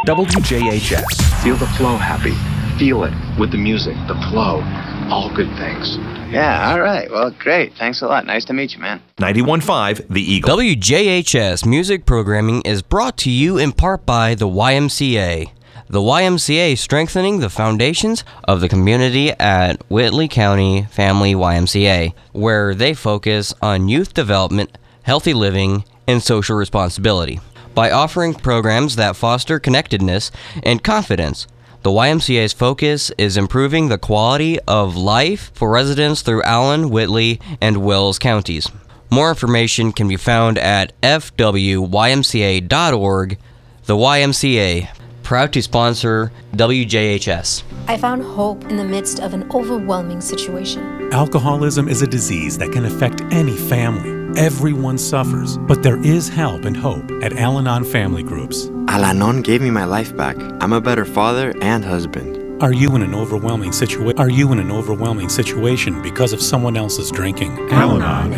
WJHS. Feel the flow, Happy. Feel it with the music, the flow. All good things. Yeah, all right. Well, great. Thanks a lot. Nice to meet you, man. 91.5 The Eagle. WJHS music programming is brought to you in part by the YMCA. The YMCA strengthening the foundations of the community at Whitley County Family YMCA, where they focus on youth development, healthy living, and social responsibility. By offering programs that foster connectedness and confidence, the YMCA's focus is improving the quality of life for residents through Allen, Whitley, and Wells counties. More information can be found at fwymca.org. The YMCA, proud to sponsor WJHS. I found hope in the midst of an overwhelming situation. Alcoholism is a disease that can affect any family. Everyone suffers, but there is help and hope at Al-Anon Family Groups. Al-Anon gave me my life back. I'm a better father and husband. Are you in an overwhelming situation because of someone else's drinking? Al-Anon